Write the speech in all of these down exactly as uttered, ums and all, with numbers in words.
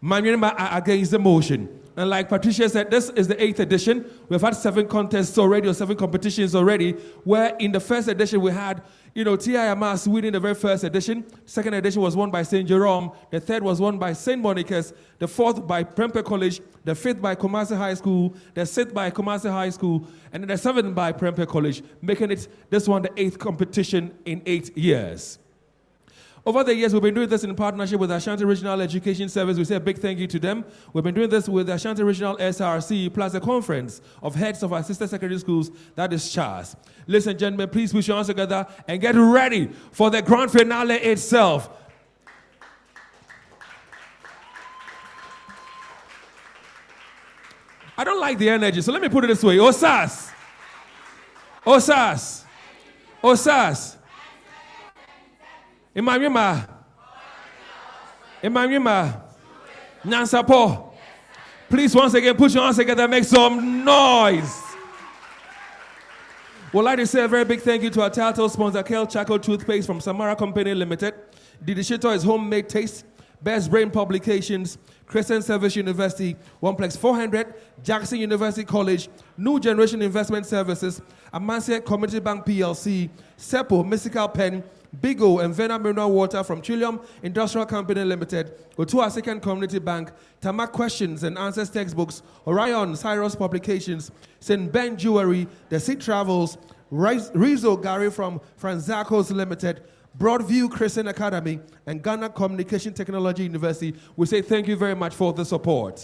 Manyema are against the motion. And like Patricia said, this is the eighth edition. We've had seven contests already, or seven competitions already, where in the first edition we had, you know, T I M S winning the very first edition. Second edition was won by Saint Jerome. The third was won by Saint Monica's. The fourth by Prempeh College. The fifth by Kumasi High School. The sixth by Kumasi High School. And then the seventh by Prempeh College, making it this one the eighth competition in eight years. Over the years, we've been doing this in partnership with Ashanti Regional Education Service. We say a big thank you to them. We've been doing this with Ashanti Regional S R C, plus a conference of heads of our sister secondary schools, that is C H A S. Ladies and gentlemen, please put your hands together and get ready for the grand finale itself. I don't like the energy, so let me put it this way. Osas! Osas! Osas! Imamima. Imamima. Nansapo. Please, once again, put your hands together and make some noise. We'd like to say a very big thank you to our title sponsor, Kel Charcoal Toothpaste from Samara Company Limited. The initiator is Homemade Taste, Best Brain Publications, Christian Service University, Oneplex four hundred, Jackson University College, New Generation Investment Services, Amasia Community Bank P L C, Seppo, Mystical Pen, Big O and Vena Mineral Water from Trillium Industrial Company Limited, Otua Second Community Bank, Tamak Questions and Answers Textbooks, Orion Cyrus Publications, Saint Ben Jewelry, The Sea Travels, Rizzo Gary from Franzacos Limited, Broadview Christian Academy, and Ghana Communication Technology University. We say thank you very much for the support.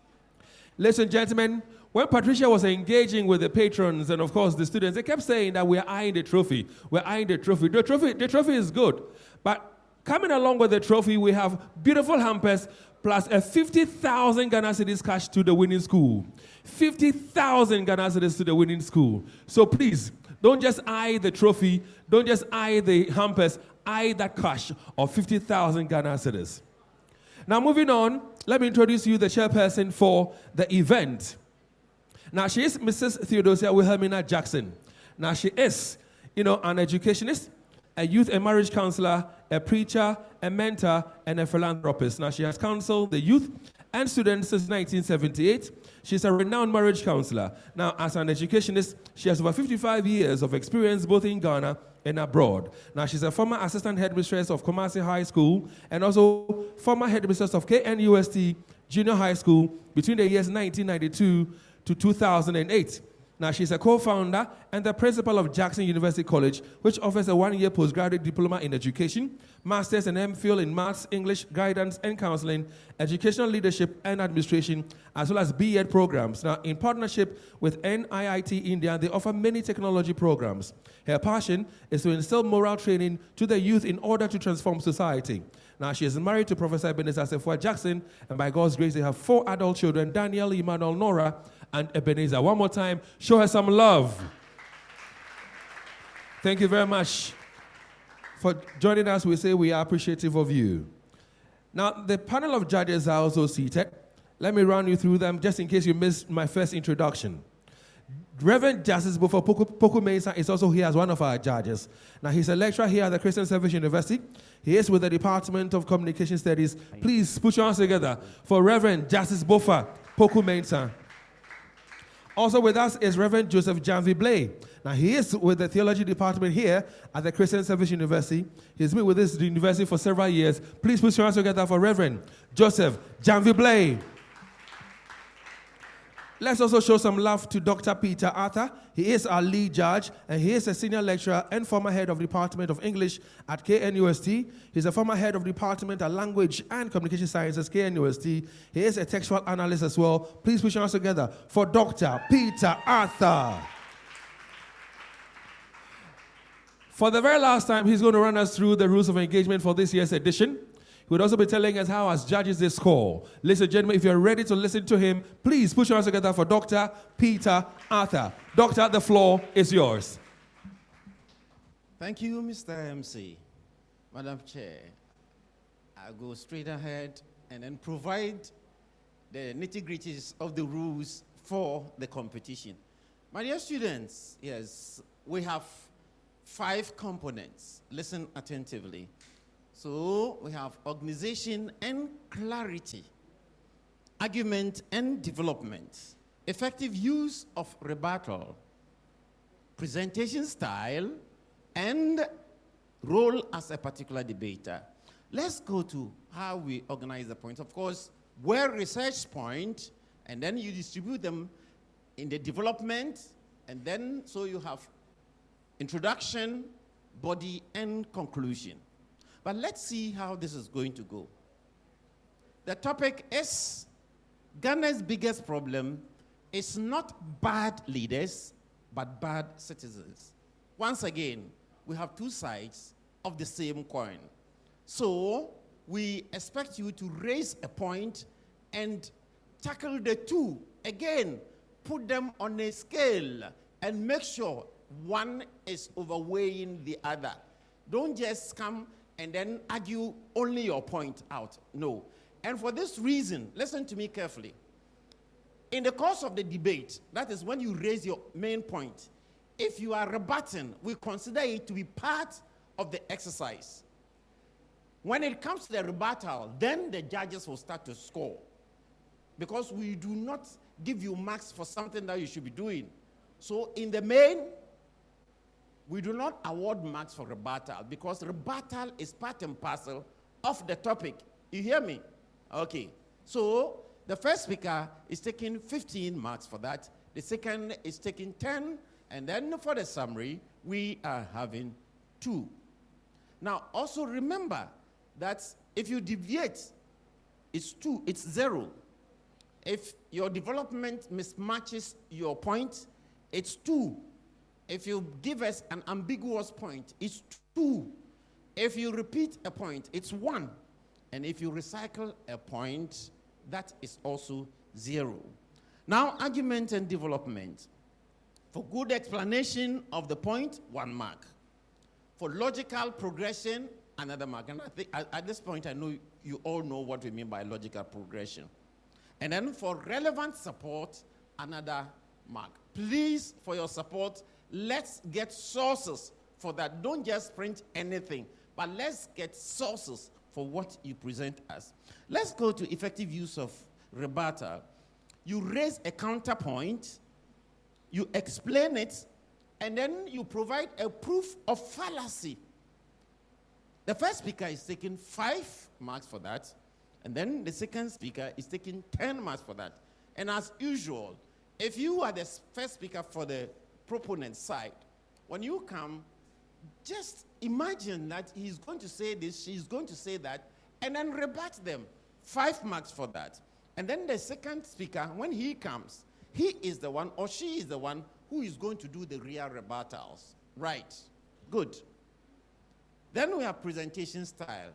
Ladies and gentlemen, when Patricia was engaging with the patrons and, of course, the students, they kept saying that we're eyeing the trophy. We're eyeing the trophy. The trophy, the trophy is good. But coming along with the trophy, we have beautiful hampers plus a fifty thousand Ghana cedis cash to the winning school. fifty thousand Ghana cedis to the winning school. So please, don't just eye the trophy. Don't just eye the hampers. Eye that cash of fifty thousand Ghana cedis. Now, moving on, let me introduce you the chairperson for the event. Now, she is Missus Theodosia Wilhelmina Jackson. Now, she is, you know, an educationist, a youth and marriage counselor, a preacher, a mentor, and a philanthropist. Now, she has counseled the youth and students since nineteen seventy-eight. She's a renowned marriage counselor. Now, as an educationist, she has over fifty-five years of experience both in Ghana and abroad. Now, she's a former assistant headmistress of Kumasi High School and also former headmistress of K N U S T Junior High School between the years nineteen ninety-two to two thousand eight. Now, she's a co-founder and the principal of Jackson University College, which offers a one-year postgraduate diploma in education, master's and M Phil in maths, English, guidance and counseling, educational leadership and administration, as well as B Ed programs. Now, in partnership with N I I T India, they offer many technology programs. Her passion is to instill moral training to the youth in order to transform society. Now, she is married to Professor Ebenezer Sefua Jackson, and by God's grace, they have four adult children, Daniel, Emmanuel, Nora, and Ebenezer. One more time, show her some love. Thank you very much for joining us. We say we are appreciative of you. Now, the panel of judges are also seated. Let me run you through them just in case you missed my first introduction. Reverend Justice Bufo Poku Mensah is also here as one of our judges. Now, he's a lecturer here at the Christian Service University. He is with the Department of Communication Studies. Please put your hands together for Reverend Justice Bufo Poku Mensah. Also with us is Reverend Joseph Janvi Blay. Now, he is with the Theology Department here at the Christian Service University. He's been with this university for several years. Please put your hands together for Reverend Joseph Janvi Blay. Let's also show some love to Doctor Peter Arthur. He is our lead judge, and he is a senior lecturer and former head of Department of English at K N U S T. He's a former head of Department of Language and Communication Sciences, K N U S T. He is a textual analyst as well. Please put your hands together for Doctor Peter Arthur. For the very last time, he's going to run us through the rules of engagement for this year's edition. He would also be telling us how, as judges, they score. Ladies and gentlemen, if you're ready to listen to him, please put your hands together for Doctor Peter Arthur. Doctor, the floor is yours. Thank you, Mister M C. Madam Chair, I'll go straight ahead and then provide the nitty-gritties of the rules for the competition. My dear students, yes, we have five components. Listen attentively. So we have organization and clarity. argument and development, effective use of rebuttal, presentation style, and role as a particular debater. Let's go to how we organize the points. Of course, well-researched point, and then you distribute them in the development, and then so you have introduction, body, and conclusion. But let's see how this is going to go. The topic is Ghana's biggest problem is not bad leaders, but bad citizens. Once again, we have two sides of the same coin. So we expect you to raise a point and tackle the two. Again, put them on a scale and make sure one is overweighing the other. Don't just come and then argue only your point out. No. And for this reason, listen to me carefully. In the course of the debate, that is when you raise your main point, if you are rebutting, we consider it to be part of the exercise. When it comes to the rebuttal, then the judges will start to score. Because we do not give you marks for something that you should be doing. So in the main, we do not award marks for rebuttal because rebuttal is part and parcel of the topic. You hear me? Okay. So the first speaker is taking fifteen marks for that. The second is taking ten. And then for the summary, we are having two. Now, also remember that if you deviate, it's two, it's zero. If your development mismatches your point, it's two. If you give us an ambiguous point, it's two. If you repeat a point, it's one. And if you recycle a point, that is also zero. Now, argument and development. For good explanation of the point, one mark. For logical progression, another mark. And I think at, at this point, I know you all know what we mean by logical progression. And then for relevant support, another mark. Please, for your support, let's get sources for that. Don't just print anything, but let's get sources for what you present us. Let's go to effective use of rebuttal. You raise a counterpoint, you explain it, and then you provide a proof of fallacy. The first speaker is taking five marks for that, and then the second speaker is taking ten marks for that. And as usual, if you are the first speaker for the proponent side, when you come, just imagine that he's going to say this, she's going to say that, and then rebut them. Five marks for that. And then the second speaker, when he comes, he is the one, or she is the one, who is going to do the real rebuttals. Right. Good. Then we have presentation style.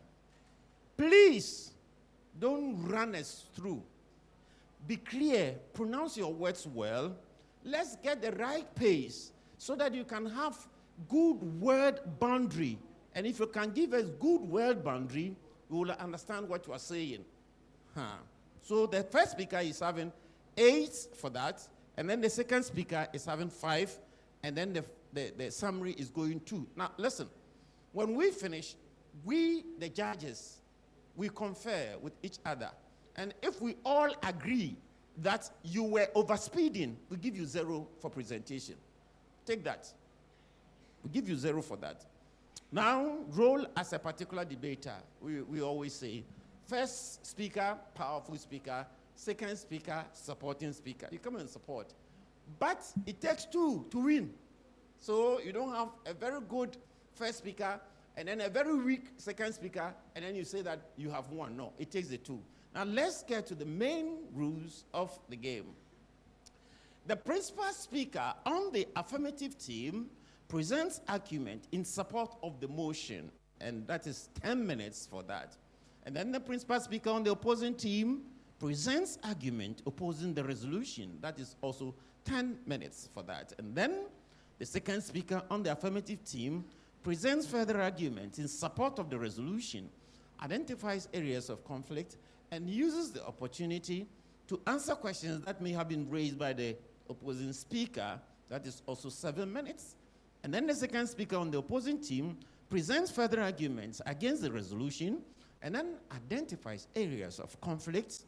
Please don't run us through. Be clear. Pronounce your words well. Let's get the right pace so that you can have good word boundary. And if you can give us good word boundary, we will understand what you are saying. Huh. So the first speaker is having eight for that, and then the second speaker is having five, and then the, the, the summary is going two. Now, listen. When we finish, we, the judges, we confer with each other. And if we all agree that you were overspeeding, we give you zero for presentation. Take that. We give you zero for that. Now, role as a particular debater. We, we always say, first speaker, powerful speaker. Second speaker, supporting speaker. You come and support. But it takes two to win. So you don't have a very good first speaker and then a very weak second speaker, and then you say that you have won. No, it takes the two. Now let's get to the main rules of the game. The principal speaker on the affirmative team presents argument in support of the motion, and that is ten minutes for that. And then the principal speaker on the opposing team presents argument opposing the resolution. That is also ten minutes for that. And then the second speaker on the affirmative team presents further argument in support of the resolution, identifies areas of conflict, and uses the opportunity to answer questions that may have been raised by the opposing speaker. That is also seven minutes. And then the second speaker on the opposing team presents further arguments against the resolution, and then identifies areas of conflict,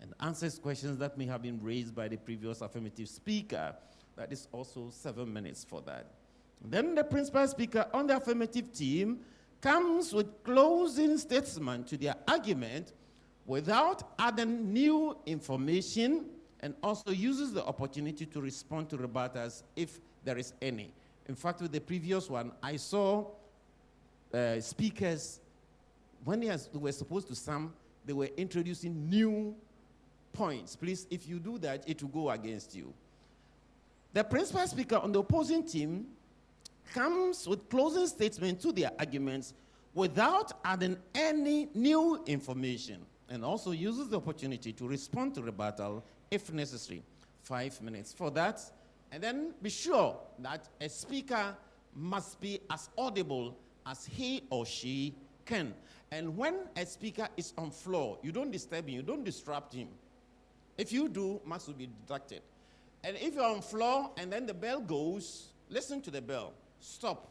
and answers questions that may have been raised by the previous affirmative speaker. That is also seven minutes for that. Then the principal speaker on the affirmative team comes with closing statement to their argument without adding new information, and also uses the opportunity to respond to rebuttals if there is any. In fact, with the previous one, I saw uh, speakers, when they were supposed to sum, they were introducing new points. Please, if you do that, it will go against you. The principal speaker on the opposing team comes with closing statement to their arguments without adding any new information, and also uses the opportunity to respond to rebuttal if necessary. Five minutes for that. And then be sure that a speaker must be as audible as he or she can. And when a speaker is on floor, you don't disturb him, you don't disrupt him. If you do, marks will be deducted. And if you're on floor and then the bell goes, listen to the bell. Stop.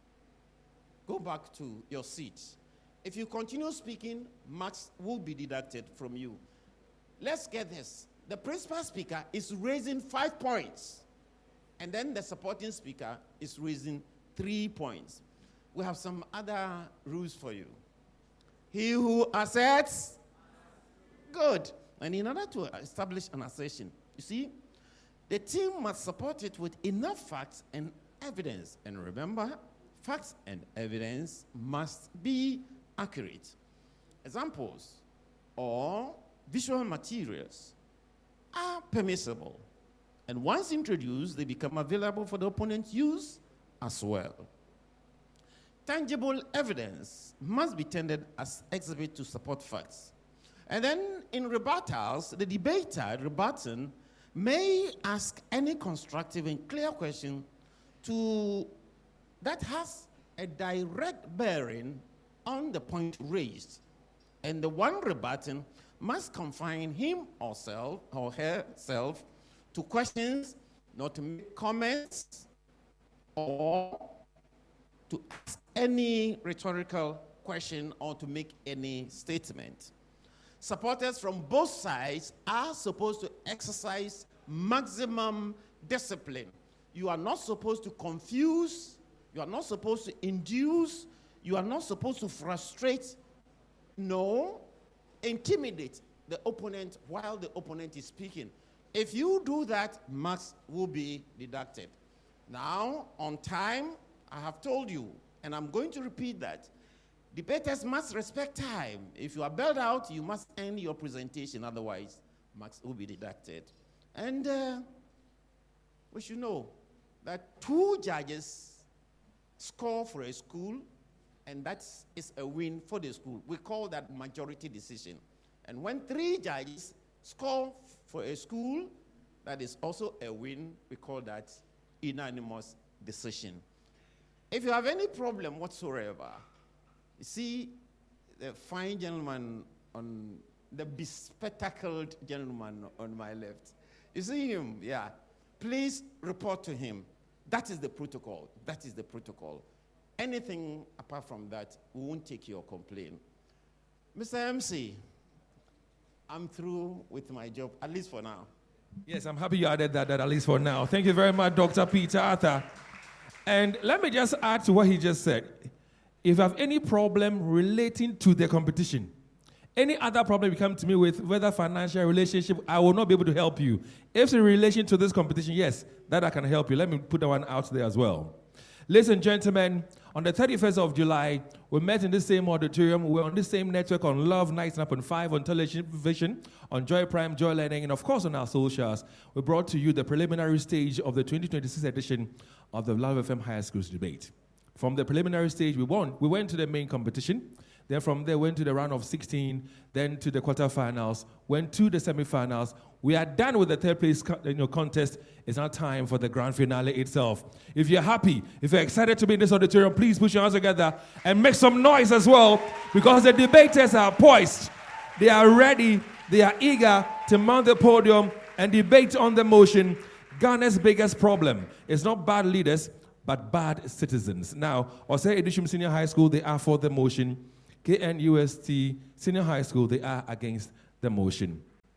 Go back to your seat. If you continue speaking, marks will be deducted from you. Let's get this. The principal speaker is raising five points, and then the supporting speaker is raising three points. We have some other rules for you. He who asserts, good. And in order to establish an assertion, you see, the team must support it with enough facts and evidence. And remember, facts and evidence must be accurate. Examples or visual materials are permissible, and once introduced, they become available for the opponent's use as well. Tangible evidence must be tendered as exhibit to support facts. And then in rebuttals, the debater rebutting may ask any constructive and clear question to that has a direct bearing on the point raised, and the one rebutting must confine him or self or herself to questions, not to make comments or to ask any rhetorical question or to make any statement. Supporters from both sides are supposed to exercise maximum discipline. You are not supposed to confuse, you are not supposed to induce, you are not supposed to frustrate, no, intimidate the opponent while the opponent is speaking. If you do that, marks will be deducted. Now, on time, I have told you, and I'm going to repeat that, debaters must respect time. If you are bailed out, you must end your presentation, otherwise, marks will be deducted. And uh, we should know that two judges score for a school, and that is a win for the school. We call that majority decision. And when three judges score for a school, that is also a win. We call that unanimous decision. If you have any problem whatsoever, you see the fine gentleman on the bespectacled gentleman on my left. You see him? Yeah. Please report to him. That is the protocol. That is the protocol. Anything apart from that, we won't take your complaint. Mister M C, I'm through with my job, at least for now. Yes, I'm happy you added that, that at least for now. Thank you very much, Doctor Peter Arthur. And let me just add to what he just said. If you have any problem relating to the competition, any other problem you come to me with, whether financial, relationship, I will not be able to help you. If it's in relation to this competition, yes, that I can help you. Let me put that one out there as well. Ladies and gentlemen, on the thirty-first of July, we met in the same auditorium. We were on the same network on Love ninety-nine point five, on television, on Joy Prime, Joy Learning, and of course on our socials. We brought to you the preliminary stage of the twenty twenty-six edition of the Love F M Higher Schools Debate. From the preliminary stage, we won. We went to the main competition. Then from there, went to the round of sixteen, then to the quarterfinals, went to the semifinals. We are done with the third place you know, contest. It's now time for the grand finale itself. If you're happy, if you're excited to be in this auditorium, please put your hands together and make some noise as well, because the debaters are poised. They are ready. They are eager to mount the podium and debate on the motion. Ghana's biggest problem is not bad leaders, but bad citizens. Now, Osei Edisham Senior High School, they are for the motion. K N U S T Senior High School, they are against the motion.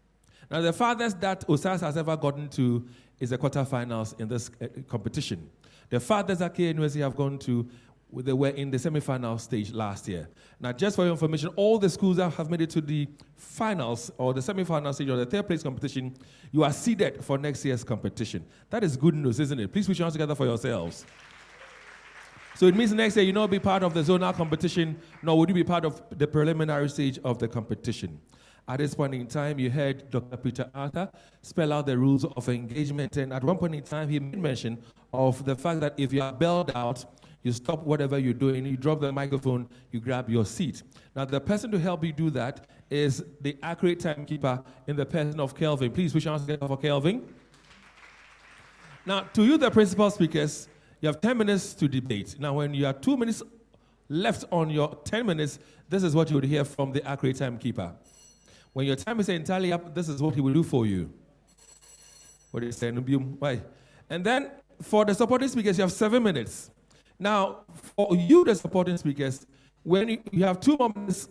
Now, the farthest that Osas has ever gotten to is the quarterfinals in this uh, competition. The farthest that K N U S C have gone to, they were in the semi-final stage last year. Now, just for your information, all the schools that have made it to the finals or the semi-final stage or the third place competition, you are seeded for next year's competition. That is good news, isn't it? Please put your hands together for yourselves. So it means next year you not be part of the zonal competition, nor would you be part of the preliminary stage of the competition. At this point in time, you heard Doctor Peter Arthur spell out the rules of engagement, and at one point in time, he made mention of the fact that if you are bailed out, you stop whatever you're doing, you drop the microphone, you grab your seat. Now, the person to help you do that is the accurate timekeeper in the person of Kelvin. Please put your hands together for Kelvin. Now, to you, the principal speakers, you have ten minutes to debate. Now, when you have two minutes left on your ten minutes, this is what you would hear from the accurate timekeeper. When your time is entirely up, this is what he will do for you. What is saying? Why? And then for the supporting speakers, you have seven minutes. Now, for you, the supporting speakers, when you, you have two more minutes,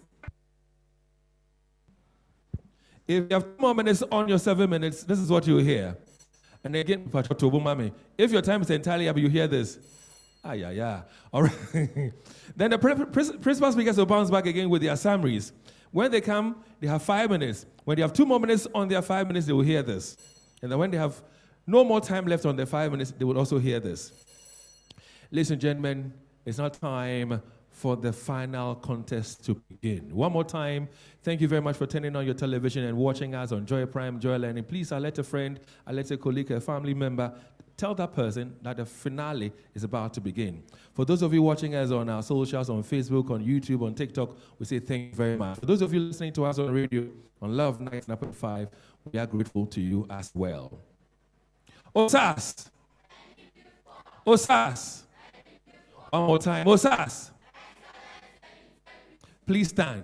if you have two more minutes on your seven minutes, this is what you hear. And again, if your time is entirely up, you hear this. Ah, yeah, yeah. All right. Then the principal speakers will bounce back again with their summaries. When they come, they have five minutes. When they have two more minutes on their five minutes, they will hear this. And then when they have no more time left on their five minutes, they will also hear this. Ladies and gentlemen, it's now time for the final contest to begin. One more time, thank you very much for turning on your television and watching us on Joy Prime, Joy Learning. Please alert a friend, alert a colleague, a family member. Tell that person that the finale is about to begin. For those of you watching us on our socials, on Facebook, on YouTube, on TikTok, we say thank you very much. For those of you listening to us on radio, on Love ninety-nine point five, we are grateful to you as well. Osas! Osas! One more time. Osas! Please stand.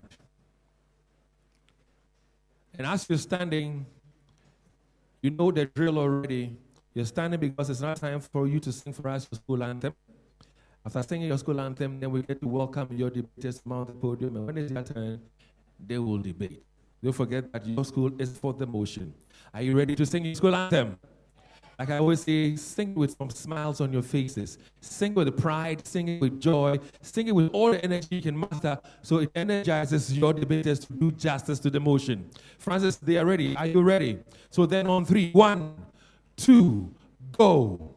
And as you're standing, you know the drill already. You're standing because it's not time for you to sing for us your school anthem. After singing your school anthem, then we get to welcome your debaters around the podium. And when it's your turn, they will debate. Don't forget that your school is for the motion. Are you ready to sing your school anthem? Like I always say, sing with some smiles on your faces. Sing with pride, sing it with joy, sing it with all the energy you can muster so it energizes your debaters to do justice to the motion. Francis, they are ready. Are you ready? So then on three, one, two, go.